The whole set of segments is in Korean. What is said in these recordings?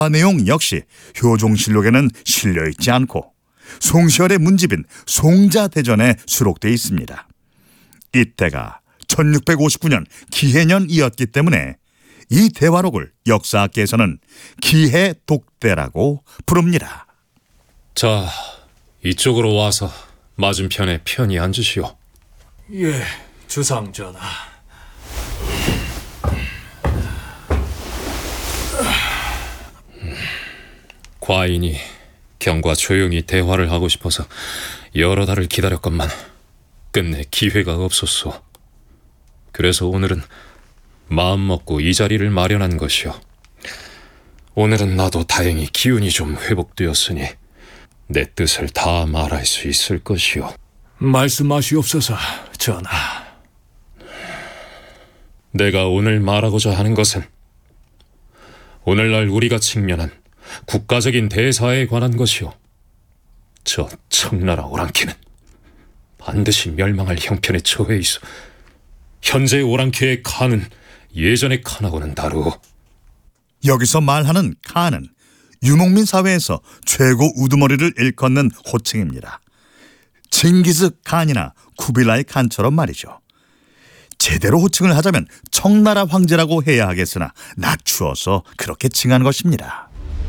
내용 역시 효종실록에는 실려있지 않고 송시열의 문집인 송자대전에 수록되어 있습니다. 이때가 1659년 기해년이었기 때문에 이 대화록을 역사학계에서는 기해독대라고 부릅니다. 자, 이쪽으로 와서 맞은편에 편히 앉으시오. 예, 주상전하. 과인이 경과 조용히 대화를 하고 싶어서 여러 달을 기다렸건만 끝내 기회가 없었소. 그래서 오늘은 마음 먹고 이 자리를 마련한 것이오. 오늘은 나도 다행히 기운이 좀 회복되었으니 내 뜻을 다 말할 수 있을 것이오. 말씀하시옵소서, 전하. 내가 오늘 말하고자 하는 것은 오늘날 우리가 직면한 국가적인 대사에 관한 것이오. 저 청나라 오랑캐는 반드시 멸망할 형편에 처해 있어. 현재 오랑캐의 칸은 예전의 칸하고는 다르고, 여기서 말하는 칸은 유목민 사회에서 최고 우두머리를 일컫는 호칭입니다. 징기스 칸이나 쿠빌라이 칸처럼 말이죠. 제대로 호칭을 하자면 청나라 황제라고 해야 하겠으나 낮추어서 그렇게 칭한 것입니다.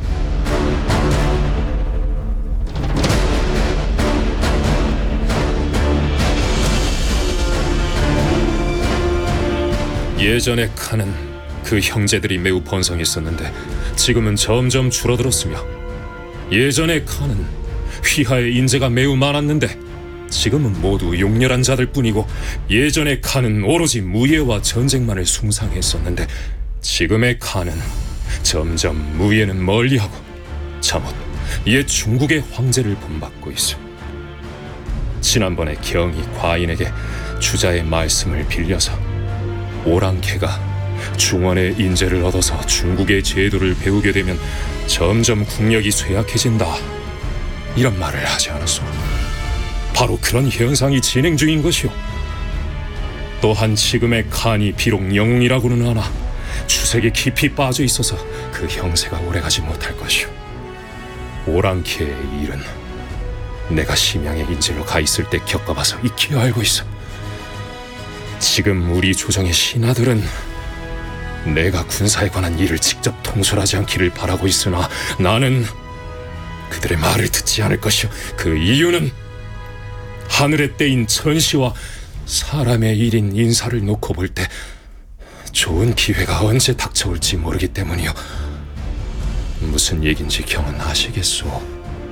예전의 칸은 그 형제들이 매우 번성했었는데 지금은 점점 줄어들었으며, 예전의 칸은 휘하의 인재가 매우 많았는데 지금은 모두 용렬한 자들 뿐이고, 예전의 칸은 오로지 무예와 전쟁만을 숭상했었는데 지금의 칸은 점점 무예는 멀리하고 잠옷 옛 중국의 황제를 본받고 있어. 지난번에 경이 과인에게 주자의 말씀을 빌려서 오랑캐가 중원의 인재를 얻어서 중국의 제도를 배우게 되면 점점 국력이 쇠약해진다, 이런 말을 하지 않았소. 바로 그런 현상이 진행 중인 것이오. 또한 지금의 칸이 비록 영웅이라고는 하나 추색에 깊이 빠져 있어서 그 형세가 오래가지 못할 것이오. 오랑캐의 일은 내가 심양의 인질로 가 있을 때 겪어봐서 익히 알고 있어. 지금 우리 조정의 신하들은 내가 군사에 관한 일을 직접 통솔하지 않기를 바라고 있으나 나는 그들의 말을 듣지 않을 것이오. 그 이유는 하늘의 때인 천시와 사람의 일인 인사를 놓고 볼 때 좋은 기회가 언제 닥쳐올지 모르기 때문이오. 무슨 얘긴지 경은 아시겠소?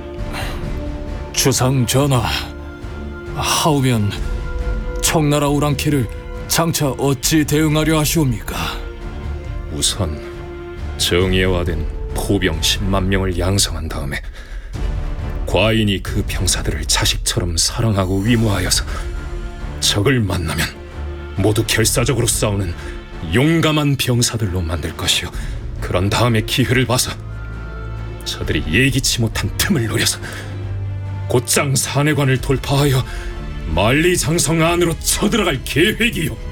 주상전하, 하오면 청나라 오랑캐를 장차 어찌 대응하려 하시옵니까? 우선 정예화된 포병 10만 명을 양성한 다음에 과인이 그 병사들을 자식처럼 사랑하고 위무하여서 적을 만나면 모두 결사적으로 싸우는 용감한 병사들로 만들 것이요. 그런 다음에 기회를 봐서 저들이 예기치 못한 틈을 노려서 곧장 산해관을 돌파하여 만리장성 안으로 쳐들어갈 계획이요.